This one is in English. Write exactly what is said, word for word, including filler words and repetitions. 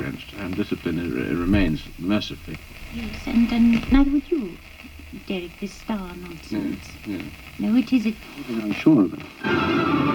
extent, and discipline uh, remains mercifully. Yes, and, and neither would you, Derek, this star nonsense. Yes, yes. No, it is it. I'm sure of it.